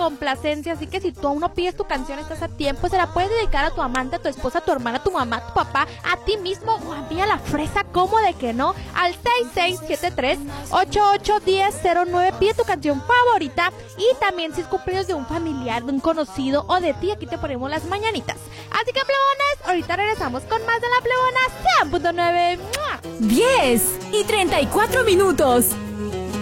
complacencia, así que si tú aún no pides tu canción, estás a tiempo. Se la puedes dedicar a tu amante, a tu esposa, a tu hermana, a tu mamá, a tu papá, a ti mismo o a la fresa, ¿cómo de que no? Al 6673-881009, pide tu canción favorita y también si es cumpleaños de un familiar, de un conocido o de ti, aquí te ponemos las mañanitas. Así que, plebones, ahorita regresamos con más de La Plebona 100.9. 10:34.